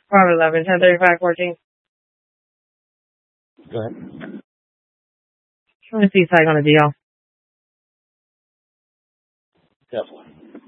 Robert 11, 1035, 14. Go ahead. Trying to see Saigon a deal. Definitely.